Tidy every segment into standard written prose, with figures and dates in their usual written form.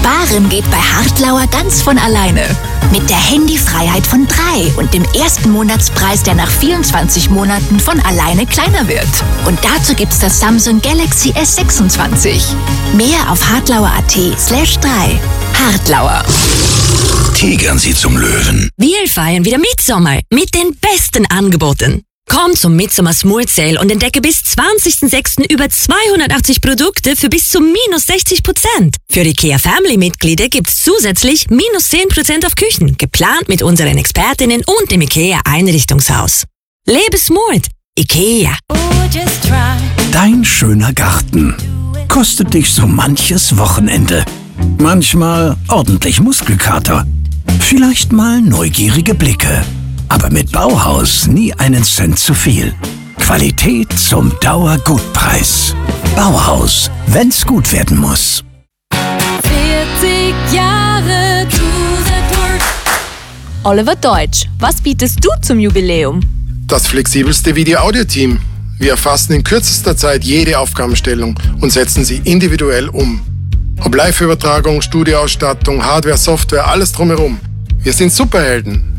Sparen geht bei Hartlauer ganz von alleine. Mit der Handyfreiheit von 3 und dem ersten Monatspreis, der nach 24 Monaten von alleine kleiner wird. Und dazu gibt's das Samsung Galaxy S26. Mehr auf hartlauer.at/3. Hartlauer. Tigern Sie zum Löwen. Wir feiern wieder Mitsommer mit den besten Angeboten. Komm zum Midsommar Smooth Sale und entdecke bis 20.06. über 280 Produkte für bis zu -60%. Für IKEA Family-Mitglieder gibt's zusätzlich -10% auf Küchen, geplant mit unseren Expertinnen und dem IKEA Einrichtungshaus. Lebe smooth, IKEA. Dein schöner Garten kostet dich so manches Wochenende. Manchmal ordentlich Muskelkater. Vielleicht mal neugierige Blicke. Aber mit Bauhaus nie einen Cent zu viel. Qualität zum Dauergutpreis. Bauhaus, wenn's gut werden muss. 40 Jahre Tour. Oliver Deutsch, was bietest du zum Jubiläum? Das flexibelste Video-Audio-Team. Wir erfassen in kürzester Zeit jede Aufgabenstellung und setzen sie individuell um. Ob Live-Übertragung, Studioausstattung, Hardware, Software, alles drumherum. Wir sind Superhelden.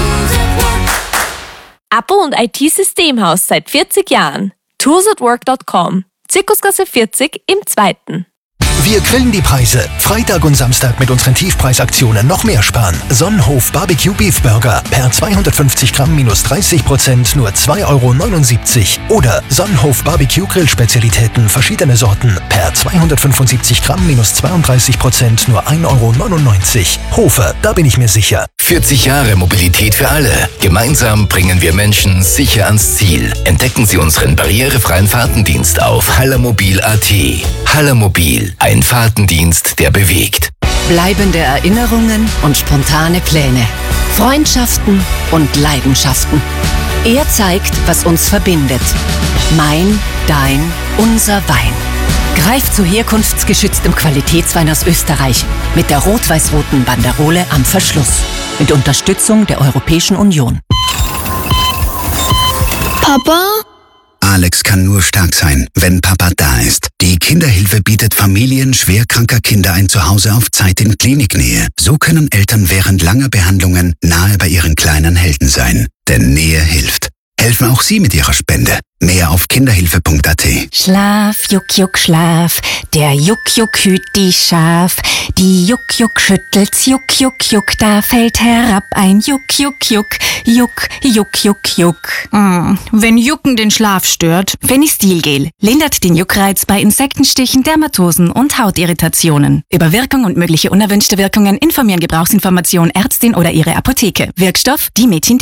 Abo und IT-Systemhaus seit 40 Jahren. tools@work.com. Zirkusgasse 40 im 2. Wir grillen die Preise. Freitag und Samstag mit unseren Tiefpreisaktionen noch mehr sparen. Sonnenhof Barbecue Beef Burger per 250 Gramm -30%, nur 2,79 €. Oder Sonnenhof Barbecue Grillspezialitäten verschiedene Sorten per 275 Gramm -32%, nur 1,99 €. Hofer, da bin ich mir sicher. 40 Jahre Mobilität für alle. Gemeinsam bringen wir Menschen sicher ans Ziel. Entdecken Sie unseren barrierefreien Fahrtendienst auf hallermobil.at. Hallermobil, ein Fahrtendienst, der bewegt. Bleibende Erinnerungen und spontane Pläne. Freundschaften und Leidenschaften. Er zeigt, was uns verbindet. Mein, dein, unser Wein. Greif zu herkunftsgeschütztem Qualitätswein aus Österreich mit der rot-weiß-roten Banderole am Verschluss. Mit Unterstützung der Europäischen Union. Papa? Alex kann nur stark sein, wenn Papa da ist. Die Kinderhilfe bietet Familien schwerkranker Kinder ein Zuhause auf Zeit in Kliniknähe. So können Eltern während langer Behandlungen nahe bei ihren kleinen Helden sein. Denn Nähe hilft. Helfen auch Sie mit Ihrer Spende. Mehr auf kinderhilfe.at. Schlaf, Juck, Juck, Schlaf. Der Juck, Juck hüt die Schaf. Die Juck, Juck schüttelt's, Juck, Juck, Juck. Da fällt herab ein Juck, Juck, Juck. Juck, Juck, Juck, Juck. Wenn Jucken den Schlaf stört. Fenistilgel lindert den Juckreiz bei Insektenstichen, Dermatosen und Hautirritationen. Über Wirkung und mögliche unerwünschte Wirkungen informieren Gebrauchsinformation Ärztin oder ihre Apotheke. Wirkstoff, die Mädchen